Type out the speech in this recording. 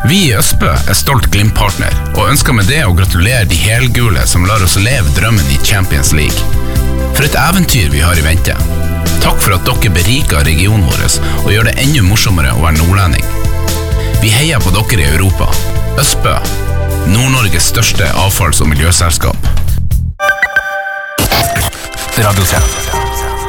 Vi i Østbø stolt Glimt-partner, og ønsker med det å gratulere de helgule som lar oss leve drømmen i Champions League. For et eventyr vi har i vente. Takk for at dere beriker regionen vår og gjør det enda morsommere å være nordlending. Vi heier på dere i Europa. Østbø, Nord-Norges største avfalls- og miljøselskap. Radio 3.